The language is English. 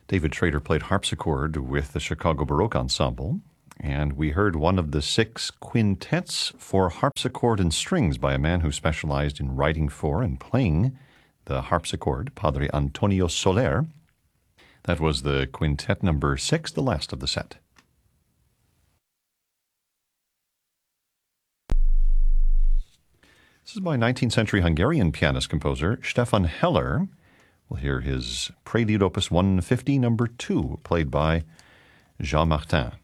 David Schrader played harpsichord with the Chicago Baroque Ensemble, and we heard one of the 6 quintets for harpsichord and strings by a man who specialized in writing for and playing the harpsichord, Padre Antonio Soler. That was the quintet number 6, the last of the set. This is by 19th century Hungarian pianist-composer Stefan Heller. We'll hear his Prelude Opus 150, number 2, played by Jean Martin.